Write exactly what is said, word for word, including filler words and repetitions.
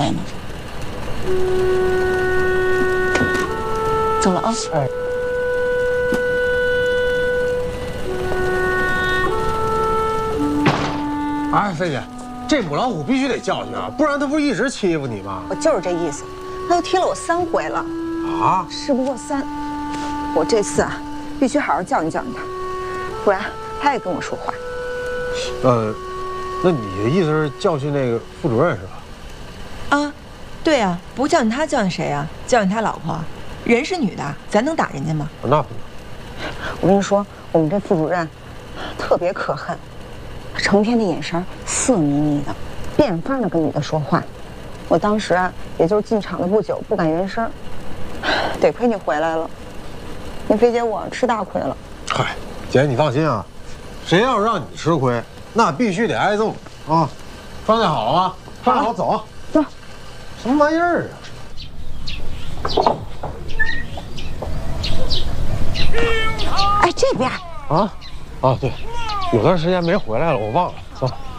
来呢。走了啊。哎。 哎，菲姐，这母老虎必须得教训啊，不然他不是一直欺负你吗？ 我就是这意思，他都踢了我三回了。啊！事不过三，我这次啊，必须好好教训教训他，不然他也跟我说话。 呃，那你的意思是教训那个副主任是吧？ 啊，对啊，不教训他教训谁啊？教训他老婆，人是女的，咱能打人家吗？ 那不能。 我跟你说，我们这副主任特别可恨，成天的眼神色眯眯的，变法的跟女的说话。我当时啊，也就是进厂了不久，不敢原声。得亏你回来了，那菲姐我吃大亏了。 嗨，姐你放心啊，谁要是让你吃亏，那必须得挨揍啊！装备好了吗？装备好，走走。 什么玩意儿啊？ 哎，这边。 啊啊，对，有段时间没回来了，我忘了。走。